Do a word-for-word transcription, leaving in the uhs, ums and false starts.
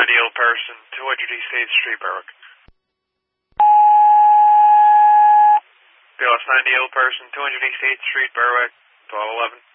ninety Old Person, two hundred East eighth Street, Berwick. B L S ninety Old Person, two hundred East eighth Street, Berwick, twelve eleven.